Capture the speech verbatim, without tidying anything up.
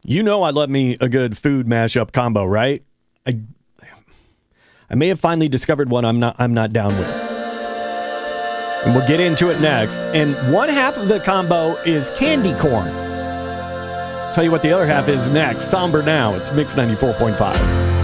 You know I love me a good food mashup combo, right? I I may have finally discovered one I'm not I'm not down with. And we'll get into it next. And one half of the combo is candy corn. Tell you what the other half is next. Somber Now. It's Mix ninety-four point five.